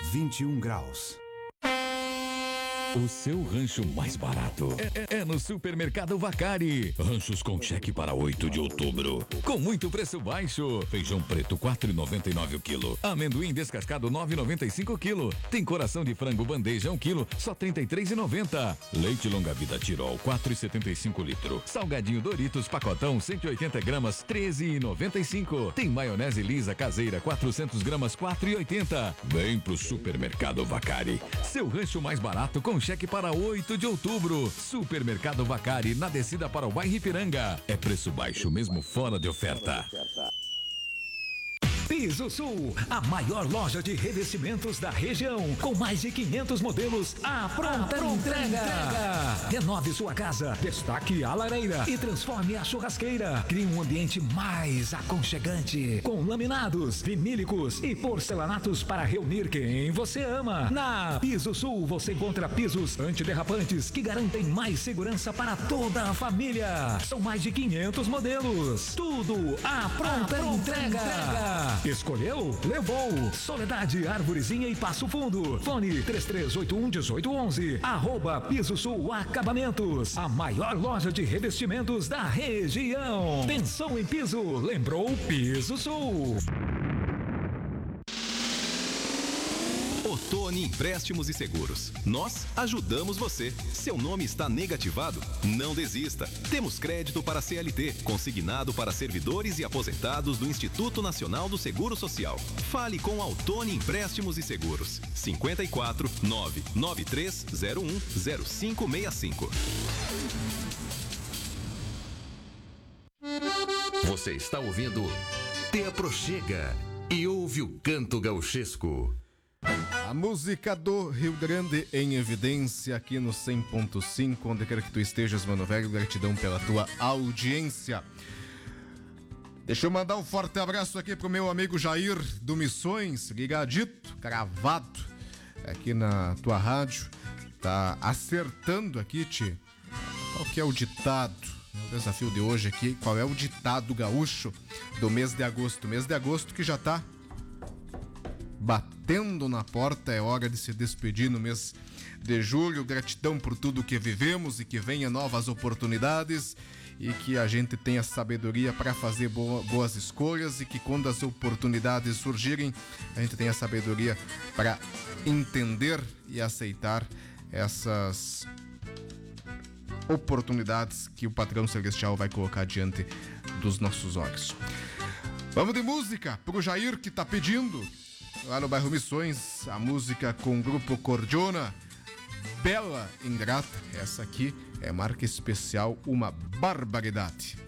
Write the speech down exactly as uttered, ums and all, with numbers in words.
vinte e um graus. O seu rancho mais barato é, é, é no Supermercado Vacari. Ranchos com cheque para oito de outubro. Com muito preço baixo. Feijão preto quatro e noventa e nove o quilo. Amendoim descascado nove e noventa e cinco o quilo. Tem coração de frango bandeja um quilo, só trinta e três e noventa. Leite longa vida Tirol quatro e setenta e cinco litro. Salgadinho Doritos pacotão cento e oitenta gramas treze e noventa e cinco. Tem maionese lisa caseira quatrocentas gramas quatro e oitenta. Vem pro Supermercado Vacari. Seu rancho mais barato com cheque para oito de outubro. Supermercado Vacari, na descida para o bairro Ipiranga. É preço baixo mesmo fora de oferta. Piso Sul, a maior loja de revestimentos da região, com mais de quinhentos modelos à pronta, à pronta entrega. entrega. Renove sua casa, destaque a lareira e transforme a churrasqueira. Crie um ambiente mais aconchegante, com laminados, vinílicos e porcelanatos para reunir quem você ama. Na Piso Sul você encontra pisos antiderrapantes que garantem mais segurança para toda a família. São mais de quinhentos modelos, tudo à pronta, à pronta entrega. entrega. Escolheu? Levou. Soledade, Arvorezinha e Passo Fundo. Fone três três oito um um oito um um. Arroba Piso Sul Acabamentos. A maior loja de revestimentos da região. Pensou em piso? Lembrou Piso Sul. Ottoni Empréstimos e Seguros. Nós ajudamos você. Seu nome está negativado? Não desista. Temos crédito para C L T, consignado para servidores e aposentados do Instituto Nacional do Seguro Social. Fale com a Ottoni Empréstimos e Seguros. cinquenta e quatro, nove nove três zero um zero cinco seis cinco. Você está ouvindo Te Aproxega e ouve o canto gauchesco. A música do Rio Grande em evidência aqui no cem ponto cinco, onde quer que tu estejas, mano velho, gratidão pela tua audiência. Deixa eu mandar um forte abraço aqui pro meu amigo Jair do Missões, ligadito, cravado aqui na tua rádio, tá acertando aqui, tchê. Qual que é o ditado? O desafio de hoje aqui, qual é o ditado gaúcho do mês de agosto? Mês de agosto que já tá batendo na porta, é hora de se despedir no mês de julho. Gratidão por tudo que vivemos e que venha novas oportunidades e que a gente tenha sabedoria para fazer boas escolhas e que quando as oportunidades surgirem, a gente tenha sabedoria para entender e aceitar essas oportunidades que o patrão celestial vai colocar diante dos nossos olhos. Vamos de música pro Jair que tá pedindo. Lá no bairro Missões, a música com o grupo Cordiona, Bela Ingrata. Essa aqui é marca especial, uma barbaridade.